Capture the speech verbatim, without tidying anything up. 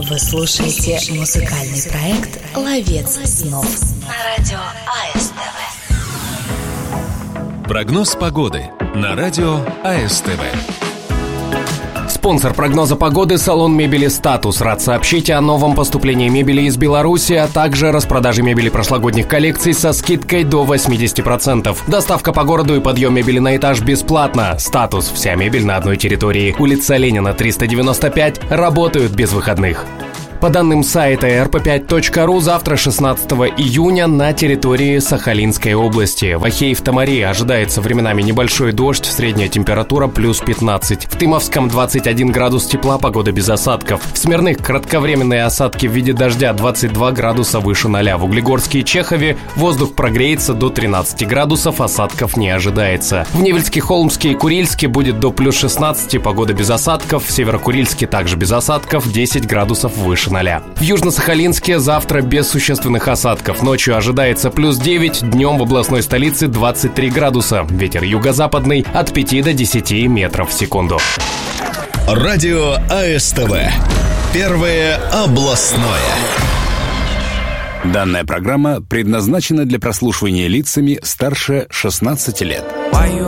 Вы слушаете музыкальный проект «Ловец снов» на радио АСТВ. Прогноз погоды на радио АСТВ. Спонсор прогноза погоды — салон мебели «Статус». Рад сообщить о новом поступлении мебели из Беларуси, а также распродаже мебели прошлогодних коллекций со скидкой до восемьдесят процентов. Доставка по городу и подъем мебели на этаж бесплатно. «Статус». Вся мебель на одной территории. Улица Ленина, триста девяносто пять. Работают без выходных. По данным сайта эр пэ пять точка ру, завтра, шестнадцатого июня, на территории Сахалинской области. В Ахеев-Тамари ожидается временами небольшой дождь, средняя температура плюс пятнадцать. В Тымовском двадцать один градус тепла, погода без осадков. В Смирных кратковременные осадки в виде дождя, двадцать два градуса выше ноля. В Углегорске и Чехове воздух прогреется до тринадцати градусов, осадков не ожидается. В Невельске, Холмске и Курильске будет до плюс шестнадцати, погода без осадков. В Северокурильске также без осадков, десять градусов выше ноля. В Южно-Сахалинске завтра без существенных осадков. Ночью ожидается плюс девять, днем в областной столице двадцать три градуса. Ветер юго-западный от пяти до десяти метров в секунду. Радио АСТВ. Первое областное. Данная программа предназначена для прослушивания лицами старше шестнадцати лет.